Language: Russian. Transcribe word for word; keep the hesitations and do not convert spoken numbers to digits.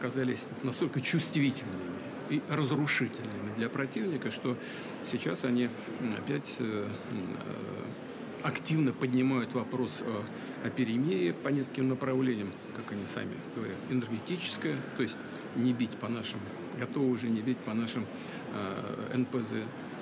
оказались настолько чувствительными и разрушительными для противника, что сейчас они опять активно поднимают вопрос о, о перемирии по нескольким направлениям, как они сами говорят, энергетическое, то есть не бить по нашим, готовы уже не бить по нашим э, эн пэ зэ,